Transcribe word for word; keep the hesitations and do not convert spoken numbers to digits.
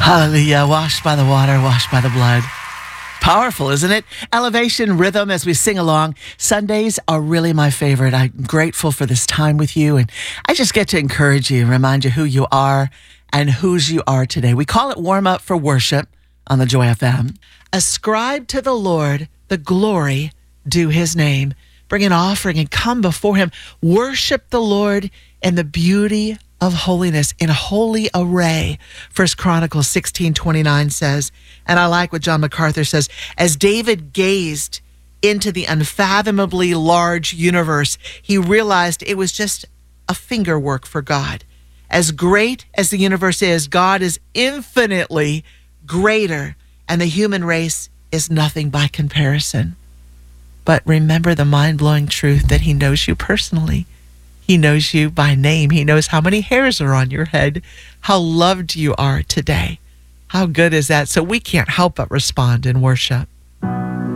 Hallelujah. Washed by the water, washed by the blood. Powerful, isn't it? Elevation rhythm as we sing along. Sundays are really my favorite. I'm grateful for this time with you, and I just get to encourage you and remind you who you are and whose you are today. We call it Warm Up for Worship on the Joy F M. Ascribe to the Lord the glory due his name. Bring an offering and come before him. Worship the Lord in the beauty of holiness, in holy array. First Chronicles sixteen twenty-nine says, and I like what John MacArthur says, as David gazed into the unfathomably large universe, he realized it was just a finger work for God. As great as the universe is, God is infinitely greater, and the human race is nothing by comparison. But remember the mind-blowing truth that he knows you personally. He knows you by name. He knows how many hairs are on your head, how loved you are today. How good is that? So we can't help but respond in worship.